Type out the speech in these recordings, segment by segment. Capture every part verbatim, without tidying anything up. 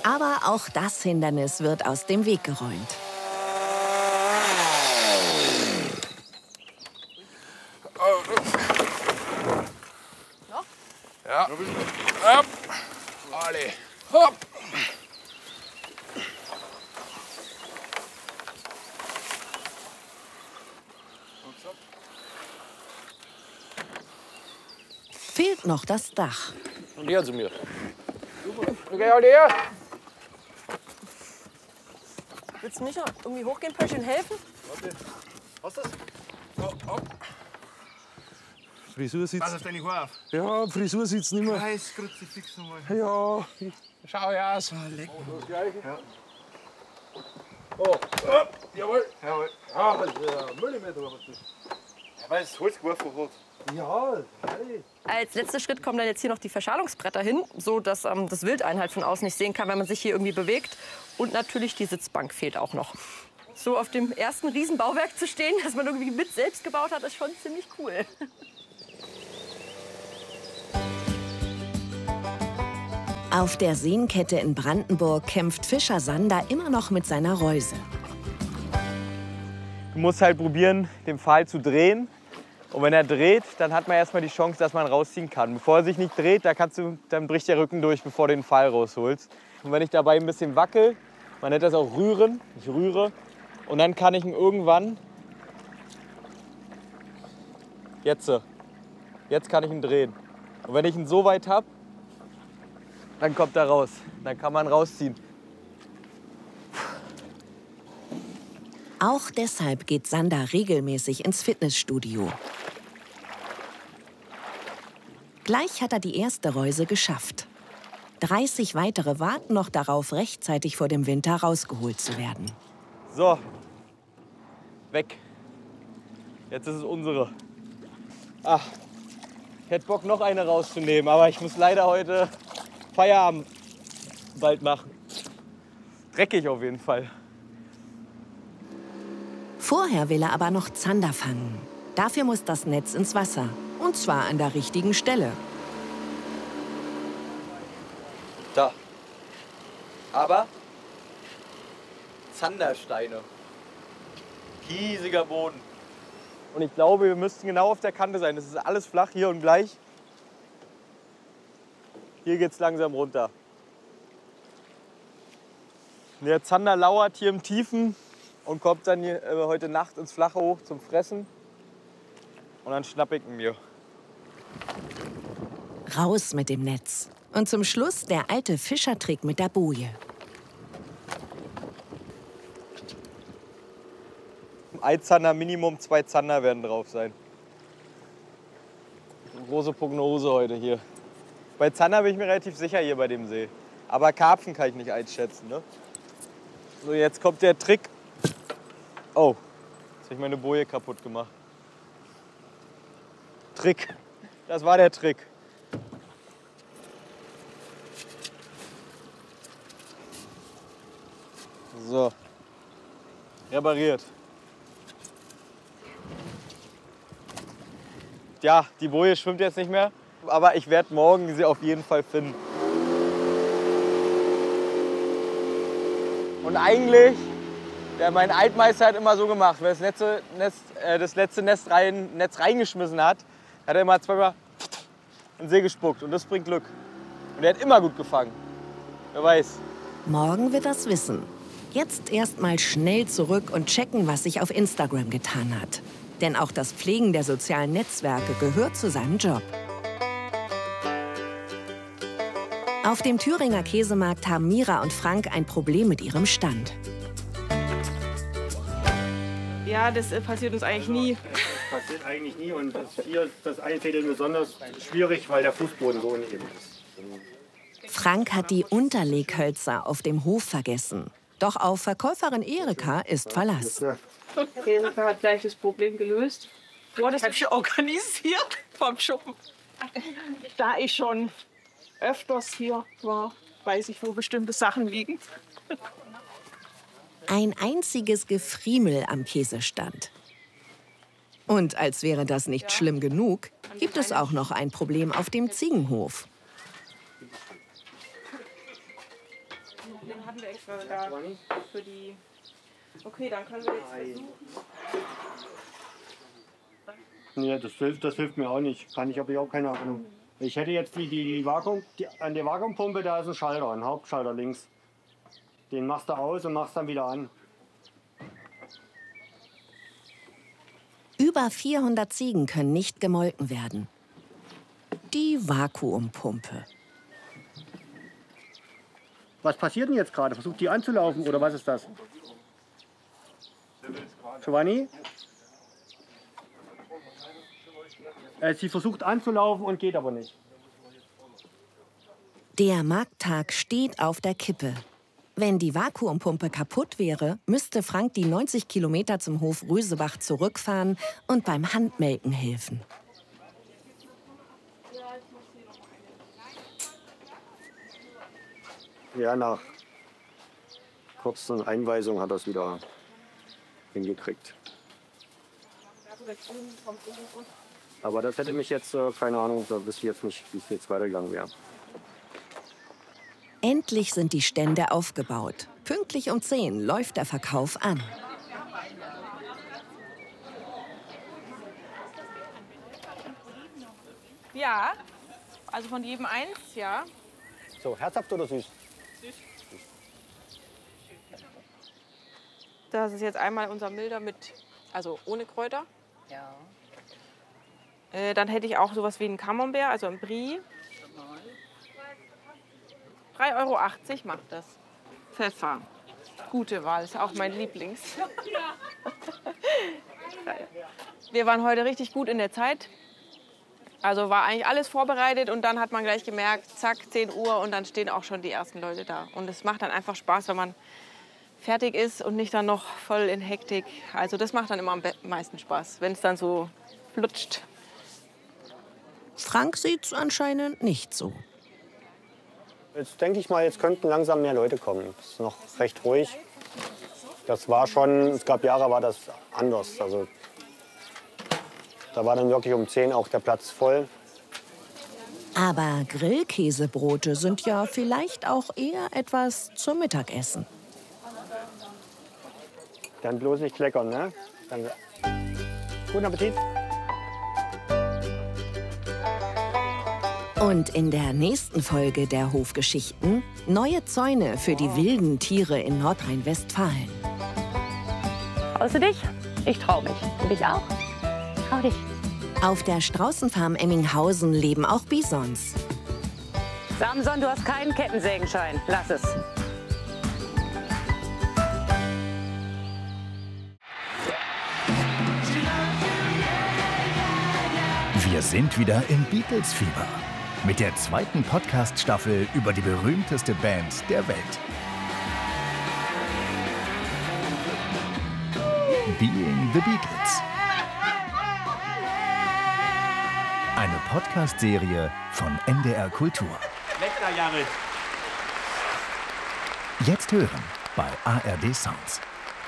Aber auch das Hindernis wird aus dem Weg geräumt. Noch? Ja. Hopp. Alle. Hopp. Fehlt noch das Dach. Und her zu mir. Okay, alle her. Willst du nicht noch irgendwie hochgehen, Pöschchen, helfen? Warte. Hast du das? Oh, oh. Frisur sitzt. Pass auf deine Haare auf. Ja, Frisur sitzt nicht mehr. Kreis, Kruzifix nochmal. Ja. Schau ja aus. Ah, leck. Oh, das Gleiche. Ja. Oh, oh, jawohl. Jawohl. Ah, das ist ein Millimeter, was das ist. Ja, weil das Holz geworfen hat. Ja, hey. Als letzter Schritt kommen dann jetzt hier noch die Verschalungsbretter hin, so dass ähm, das Wild einen halt von außen nicht sehen kann, wenn man sich hier irgendwie bewegt. Und natürlich die Sitzbank fehlt auch noch. So auf dem ersten Riesenbauwerk zu stehen, das man irgendwie mit selbst gebaut hat, ist schon ziemlich cool. Auf der Seenkette in Brandenburg kämpft Fischer Sander immer noch mit seiner Reuse. Du musst halt probieren, den Pfahl zu drehen. Und wenn er dreht, dann hat man erstmal die Chance, dass man rausziehen kann. Bevor er sich nicht dreht, da kannst du, dann bricht der Rücken durch, bevor du den Pfahl rausholst. Und wenn ich dabei ein bisschen wackel, man nennt das auch rühren, ich rühre, und dann kann ich ihn irgendwann, jetzt, jetzt kann ich ihn drehen. Und wenn ich ihn so weit habe, dann kommt er raus. Dann kann man rausziehen. Auch deshalb geht Sander regelmäßig ins Fitnessstudio. Gleich hat er die erste Reuse geschafft. dreißig weitere warten noch darauf, rechtzeitig vor dem Winter rausgeholt zu werden. So, weg. Jetzt ist es unsere. Ach, ich hätte Bock, noch eine rauszunehmen, aber ich muss leider heute Feierabend bald machen. Dreckig auf jeden Fall. Vorher will er aber noch Zander fangen. Dafür muss das Netz ins Wasser. Und zwar an der richtigen Stelle. Da. Aber Zandersteine. Kiesiger Boden. Und ich glaube, wir müssten genau auf der Kante sein. Das ist alles flach hier und gleich. Hier geht's langsam runter. Und der Zander lauert hier im Tiefen und kommt dann hier, äh, heute Nacht ins Flache hoch zum Fressen. Und dann schnapp ich ihn mir. Raus mit dem Netz. Und zum Schluss der alte Fischertrick mit der Boje. Ein Zander, Minimum zwei Zander werden drauf sein. Eine große Prognose heute hier. Bei Zander bin ich mir relativ sicher hier bei dem See. Aber Karpfen kann ich nicht einschätzen. Ne? So, jetzt kommt der Trick. Oh, jetzt habe ich meine Boje kaputt gemacht. Trick. Das war der Trick. So. Repariert. Ja, die Boje schwimmt jetzt nicht mehr, aber ich werde morgen sie auf jeden Fall finden. Und eigentlich, der, mein Altmeister hat immer so gemacht, wenn das, letzte Nest, äh, das letzte Nest rein, Netz reingeschmissen hat, hat er immer zweimal in den See gespuckt und das bringt Glück. Und er hat immer gut gefangen. Wer weiß. Morgen wird das wissen. Jetzt erst mal schnell zurück und checken, was sich auf Instagram getan hat. Denn auch das Pflegen der sozialen Netzwerke gehört zu seinem Job. Auf dem Thüringer Käsemarkt haben Mira und Frank ein Problem mit ihrem Stand. Ja, das passiert uns eigentlich nie. Das passiert eigentlich nie und das hier, das Einfädeln besonders schwierig, weil der Fußboden so uneben ist. Frank hat die Unterleghölzer auf dem Hof vergessen. Doch auf Verkäuferin Erika ist Verlass. Erika hat gleich das Problem gelöst. Ja, das habe ich organisiert vom Schuppen. Da ich schon öfters hier war, weiß ich, wo bestimmte Sachen liegen. Ein einziges Gefriemel am Käsestand. Und als wäre das nicht schlimm genug, gibt es auch noch ein Problem auf dem Ziegenhof. hatten wir extra da für die... Okay, dann können wir jetzt versuchen. Nee, das hilft, das hilft mir auch nicht. Kann ich, habe ich auch keine Ahnung. Ich hätte jetzt die, die, die Vakuum, die, an der Vakuumpumpe, da ist ein Schalter, ein Hauptschalter links. Den machst du aus und machst dann wieder an. Über vierhundert Ziegen können nicht gemolken werden. Die Vakuumpumpe. Was passiert denn jetzt gerade? Versucht die anzulaufen oder was ist das? Giovanni? Äh, sie versucht anzulaufen und geht aber nicht. Der Markttag steht auf der Kippe. Wenn die Vakuumpumpe kaputt wäre, müsste Frank die neunzig Kilometer zum Hof Rösebach zurückfahren und beim Handmelken helfen. Ja, nach kurzen Einweisungen hat er es wieder hingekriegt. Aber das hätte mich jetzt, äh, keine Ahnung, da wüsste ich jetzt nicht, wie es jetzt weitergegangen wäre. Endlich sind die Stände aufgebaut. Pünktlich um zehn läuft der Verkauf an. Ja, also von jedem eins, ja. So, herzhaft oder süß? Süß. Das ist jetzt einmal unser Milder mit, also ohne Kräuter. Ja. Äh, dann hätte ich auch sowas wie einen Camembert, also ein Brie. drei Euro achtzig macht das. Pfeffer. Gute Wahl, ist auch mein Lieblings. Wir waren heute richtig gut in der Zeit. Also war eigentlich alles vorbereitet und dann hat man gleich gemerkt, zack, zehn Uhr und dann stehen auch schon die ersten Leute da. Und es macht dann einfach Spaß, wenn man fertig ist und nicht dann noch voll in Hektik. Also das macht dann immer am meisten Spaß, wenn es dann so flutscht. Frank sieht's anscheinend nicht so. Jetzt denke ich mal, jetzt könnten langsam mehr Leute kommen. Es ist noch recht ruhig. Das war schon, es gab Jahre, war das anders. Also da war dann wirklich um zehn auch der Platz voll. Aber Grillkäsebrote sind ja vielleicht auch eher etwas zum Mittagessen. Dann bloß nicht kleckern, ne? Danke. Guten Appetit. Und in der nächsten Folge der Hofgeschichten neue Zäune für die wilden Tiere in Nordrhein-Westfalen. Traust du dich? Ich trau mich. Und ich auch? Trau dich. Auf der Straußenfarm Emminghausen leben auch Bisons. Samson, du hast keinen Kettensägenschein. Lass es. Wir sind wieder im Beatles-Fieber. Mit der zweiten Podcast-Staffel über die berühmteste Band der Welt. Being the Beatles. Eine Podcast-Serie von N D R Kultur. Jetzt hören bei A R D Sounds.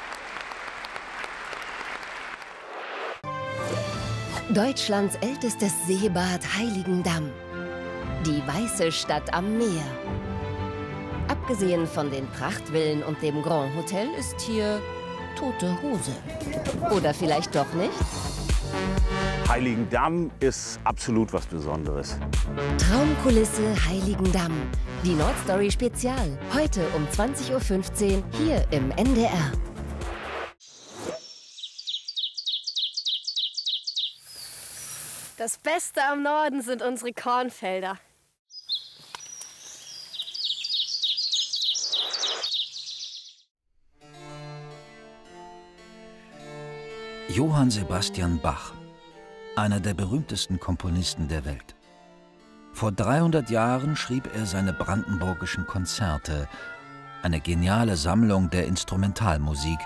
Deutschlands ältestes Seebad Heiligendamm. Die weiße Stadt am Meer. Abgesehen von den Prachtvillen und dem Grand Hotel ist hier tote Hose. Oder vielleicht doch nicht? Heiligendamm ist absolut was Besonderes. Traumkulisse Heiligendamm. Die Nordstory Spezial. Heute um zwanzig Uhr fünfzehn hier im N D R. Das Beste am Norden sind unsere Kornfelder. Johann Sebastian Bach, einer der berühmtesten Komponisten der Welt. Vor dreihundert Jahren schrieb er seine brandenburgischen Konzerte, eine geniale Sammlung der Instrumentalmusik.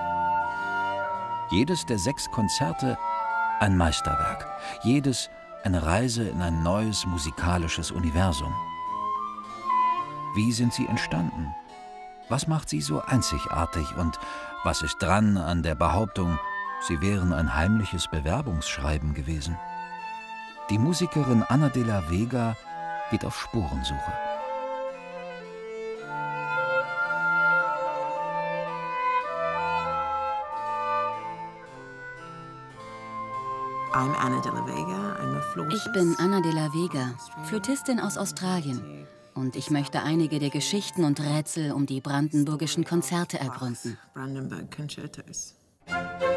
Jedes der sechs Konzerte ein Meisterwerk, jedes eine Reise in ein neues musikalisches Universum. Wie sind sie entstanden? Was macht sie so einzigartig und was ist dran an der Behauptung, sie wären ein heimliches Bewerbungsschreiben gewesen? Die Musikerin Ana de la Vega geht auf Spurensuche. Ich bin Anna de la Vega, Flötistin aus Australien. Und ich möchte einige der Geschichten und Rätsel um die brandenburgischen Konzerte ergründen. Brandenburg Concertos.